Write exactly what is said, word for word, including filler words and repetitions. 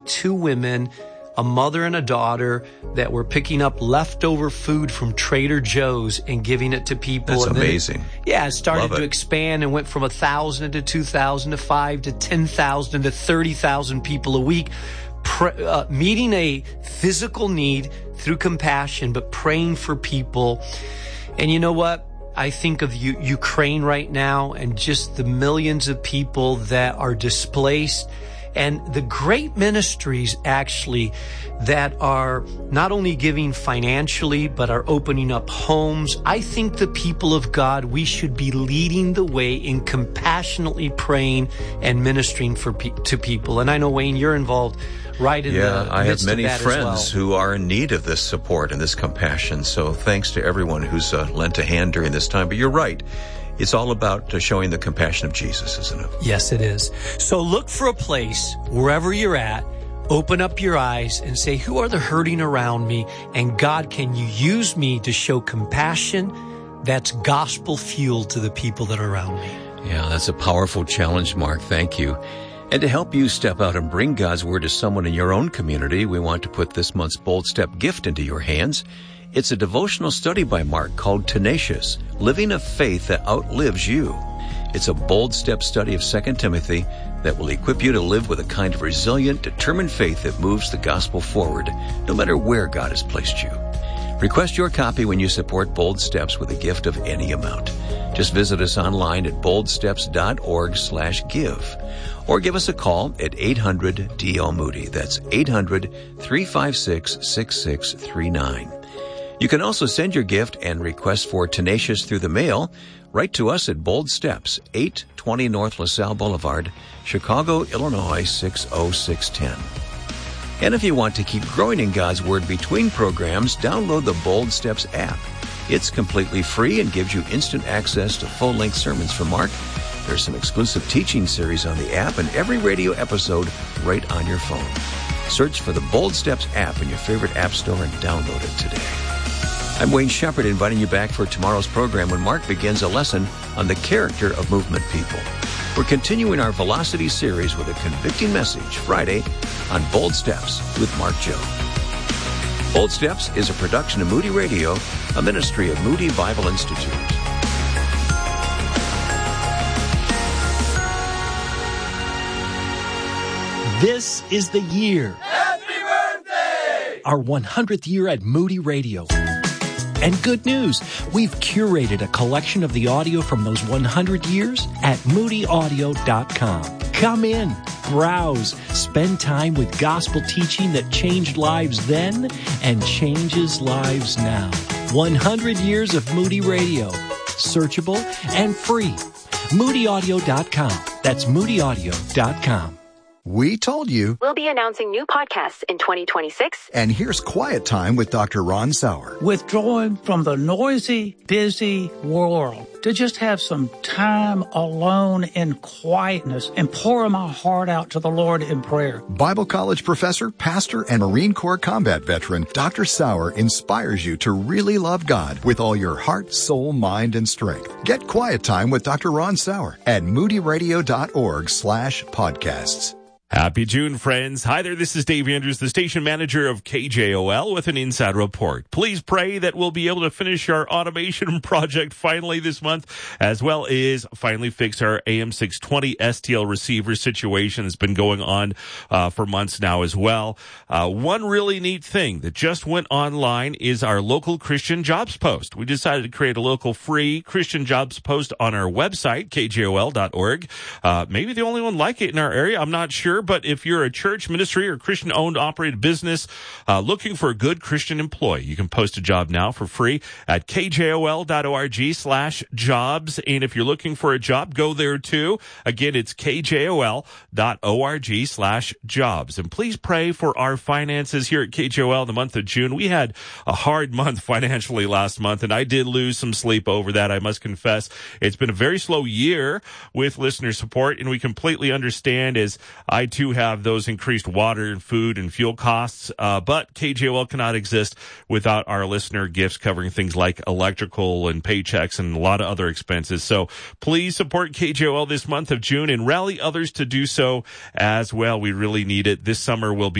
two women, a mother and a daughter, that were picking up leftover food from Trader Joe's and giving it to people. That's and then amazing. It, yeah, it started Love to it. expand and went from one thousand to two thousand to five to ten thousand to thirty thousand people a week, pr- uh, meeting a physical need through compassion, but praying for people. And you know what? I think of U- Ukraine right now and just the millions of people that are displaced, and the great ministries actually that are not only giving financially, but are opening up homes. I think the people of God, we should be leading the way in compassionately praying and ministering for pe- to people. And I know, Wayne, you're involved right in yeah, the I midst have many of that friends as well. who are in need of this support and this compassion. So thanks to everyone who's uh, lent a hand during this time. But you're right. It's all about uh, showing the compassion of Jesus, isn't it? Yes, it is. So look for a place wherever you're at. Open up your eyes and say, who are the hurting around me? And God, can you use me to show compassion that's gospel fuel to the people that are around me? Yeah, that's a powerful challenge, Mark. Thank you. And to help you step out and bring God's word to someone in your own community, we want to put this month's Bold Step gift into your hands. It's a devotional study by Mark called Tenacious, Living a Faith That Outlives You. It's a bold step study of Second Timothy that will equip you to live with a kind of resilient, determined faith that moves the gospel forward, no matter where God has placed you. Request your copy when you support Bold Steps with a gift of any amount. Just visit us online at boldsteps.org slash give. Or give us a call at eight hundred D L Moody. That's eight hundred, three five six, six six three nine. You can also send your gift and request for Tenacious through the mail. Write to us at Bold Steps, eight twenty North LaSalle Boulevard, Chicago, Illinois, six oh six one oh. And if you want to keep growing in God's Word between programs, download the Bold Steps app. It's completely free and gives you instant access to full-length sermons from Mark. There's some exclusive teaching series on the app and every radio episode right on your phone. Search for the Bold Steps app in your favorite app store and download it today. I'm Wayne Shepherd, inviting you back for tomorrow's program when Mark begins a lesson on the character of movement people. We're continuing our Velocity series with a convicting message Friday on Bold Steps with Mark Joe. Bold Steps is a production of Moody Radio, a ministry of Moody Bible Institute. This is the year. Happy birthday! Our one hundredth year at Moody Radio. And good news, we've curated a collection of the audio from those one hundred years at moody audio dot com. Come in, browse, spend time with gospel teaching that changed lives then and changes lives now. one hundred years of Moody Radio. Searchable and free. moody audio dot com. That's moody audio dot com. We told you. We'll be announcing new podcasts in twenty twenty-six. And here's Quiet Time with Doctor Ron Sauer. Withdrawing from the noisy, busy world to just have some time alone in quietness and pouring my heart out to the Lord in prayer. Bible college professor, pastor, and Marine Corps combat veteran, Doctor Sauer inspires you to really love God with all your heart, soul, mind, and strength. Get Quiet Time with Doctor Ron Sauer at moody radio dot org slash podcasts. Happy June, friends. Hi there, this is Dave Andrews, the station manager of K J O L with an inside report. Please pray that we'll be able to finish our automation project finally this month, as well as finally fix our A M six twenty S T L receiver situation that's been going on uh, for months now as well. Uh, one really neat thing that just went online is our local Christian jobs post. We decided to create a local free Christian jobs post on our website, K J O L dot org. Uh, maybe the only one like it in our area, I'm not sure. But if you're a church, ministry, or Christian-owned, operated business uh, looking for a good Christian employee, you can post a job now for free at K J O L dot org slash jobs. And if you're looking for a job, go there too. Again, it's K J O L dot org slash jobs. And please pray for our finances here at K J O L in the month of June. We had a hard month financially last month, and I did lose some sleep over that, I must confess. It's been a very slow year with listener support, and we completely understand as I too have those increased water and food and fuel costs, uh, but K J O L cannot exist without our listener gifts covering things like electrical and paychecks and a lot of other expenses. So please support K J O L this month of June and rally others to do so as well. We really need it. This summer will be